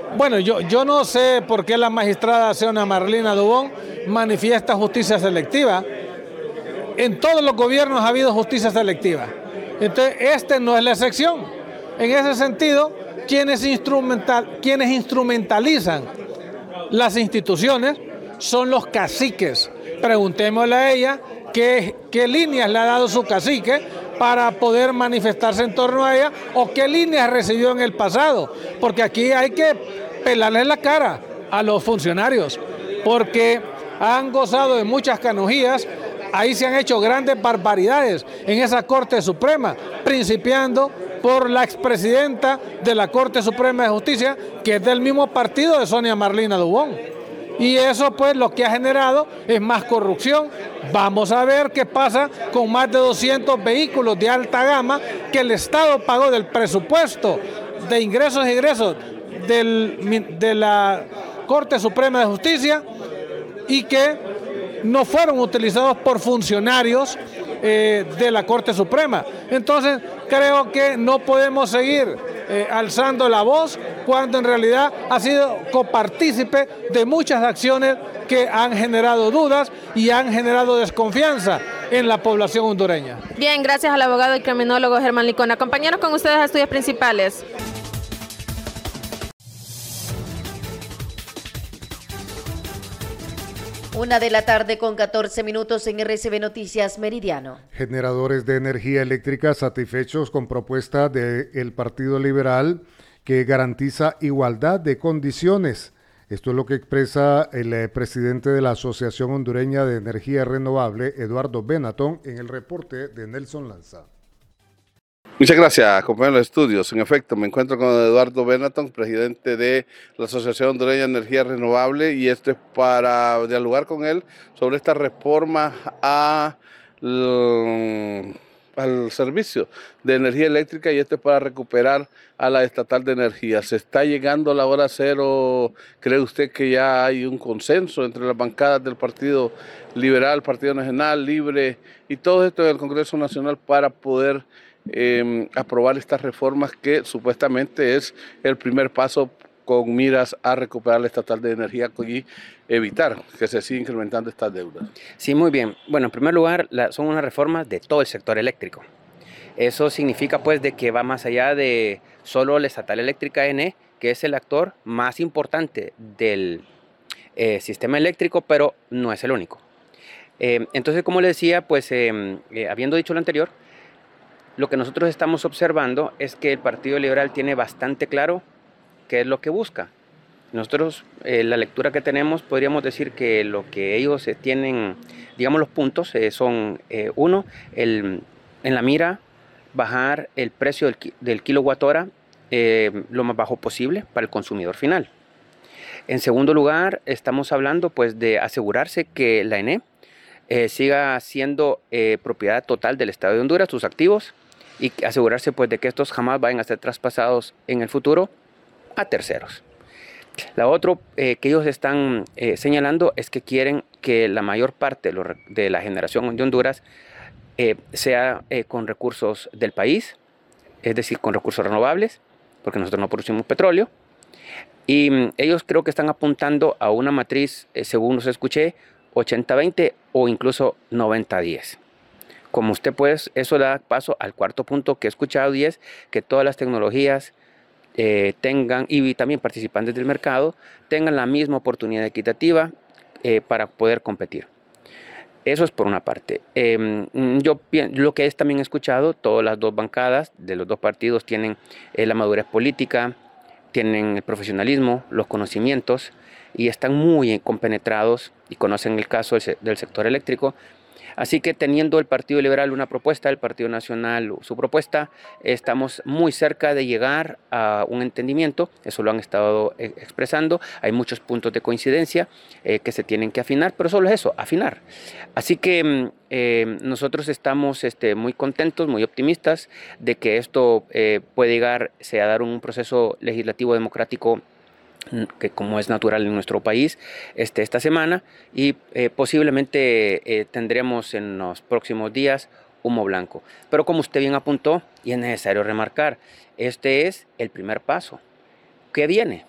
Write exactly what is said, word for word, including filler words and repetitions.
Bueno, yo, yo no sé por qué la magistrada Xiona Marlina Dubón manifiesta justicia selectiva. En todos los gobiernos ha habido justicia selectiva. Entonces, este no es la excepción. En ese sentido, quienes, instrumental, quienes instrumentalizan las instituciones son los caciques. Preguntémosle a ella qué, qué líneas le ha dado su cacique para poder manifestarse en torno a ella o qué líneas recibió en el pasado. Porque aquí hay que pelarle la cara a los funcionarios, porque han gozado de muchas canonjías. Ahí se han hecho grandes barbaridades en esa Corte Suprema, principiando por la expresidenta de la Corte Suprema de Justicia, que es del mismo partido de Xiona Marlina Dubón. Y eso pues lo que ha generado es más corrupción. Vamos a ver qué pasa con más de doscientos vehículos de alta gama que el Estado pagó del presupuesto de ingresos y egresos del, de la Corte Suprema de Justicia y que no fueron utilizados por funcionarios eh, de la Corte Suprema. Entonces, creo que no podemos seguir eh, alzando la voz cuando en realidad ha sido copartícipe de muchas acciones que han generado dudas y han generado desconfianza en la población hondureña. Bien, gracias al abogado y criminólogo Germán Licona. Compañeros, con ustedes a estudios principales. Una de la tarde con catorce minutos en R C B Noticias Meridiano. Generadores de energía eléctrica satisfechos con propuesta del Partido Liberal que garantiza igualdad de condiciones. Esto es lo que expresa el eh, presidente de la Asociación Hondureña de Energía Renovable, Eduardo Benatón, en el reporte de Nelson Lanza. Muchas gracias, compañeros de estudios. En efecto, me encuentro con Eduardo Benatón, presidente de la Asociación Hondureña de Energía Renovable, y esto es para dialogar con él sobre esta reforma a, al servicio de energía eléctrica, y esto es para recuperar a la estatal de energía. ¿Se está llegando a la hora cero? ¿Cree usted que ya hay un consenso entre las bancadas del Partido Liberal, Partido Nacional, Libre y todo esto en el Congreso Nacional para poder Eh, aprobar estas reformas que supuestamente es el primer paso con miras a recuperar la estatal de energía y evitar que se siga incrementando estas deudas? Sí, muy bien. Bueno, en primer lugar, la, son unas reformas de todo el sector eléctrico. Eso significa pues de que va más allá de solo la estatal eléctrica E N E, que es el actor más importante del eh, sistema eléctrico, pero no es el único. Eh, entonces, como le decía, pues eh, eh, habiendo dicho lo anterior, lo que nosotros estamos observando es que el Partido Liberal tiene bastante claro qué es lo que busca. Nosotros, eh, la lectura que tenemos, podríamos decir que lo que ellos eh, tienen, digamos los puntos, eh, son, eh, uno, el, en la mira, bajar el precio del, del kilowatt hora eh, lo más bajo posible para el consumidor final. En segundo lugar, estamos hablando pues de asegurarse que la E N E eh, siga siendo eh, propiedad total del Estado de Honduras, sus activos, y asegurarse pues de que estos jamás vayan a ser traspasados en el futuro a terceros. La otra eh, que ellos están eh, señalando es que quieren que la mayor parte de, los, de la generación de Honduras eh, sea eh, con recursos del país, es decir, con recursos renovables, porque nosotros no producimos petróleo. Y mm, ellos creo que están apuntando a una matriz, eh, según los escuché, ochenta veinte o incluso noventa diez. Como usted pues, eso da paso al cuarto punto que he escuchado, y es que todas las tecnologías eh, tengan, y también participantes del mercado, tengan la misma oportunidad equitativa eh, para poder competir. Eso es por una parte. Eh, yo lo que es también escuchado, todas las dos bancadas de los dos partidos tienen eh, la madurez política, tienen el profesionalismo, los conocimientos, y están muy compenetrados y conocen el caso del, del sector eléctrico. Así que teniendo el Partido Liberal una propuesta, el Partido Nacional su propuesta, estamos muy cerca de llegar a un entendimiento. Eso lo han estado eh, expresando. Hay muchos puntos de coincidencia eh, que se tienen que afinar, pero solo es eso, afinar. Así que eh, nosotros estamos este, muy contentos, muy optimistas de que esto eh, puede llegar a dar un proceso legislativo democrático que como es natural en nuestro país este, esta semana, y eh, posiblemente eh, tendremos en los próximos días humo blanco. Pero como usted bien apuntó, y es necesario remarcar, este es el primer paso. ¿Qué viene?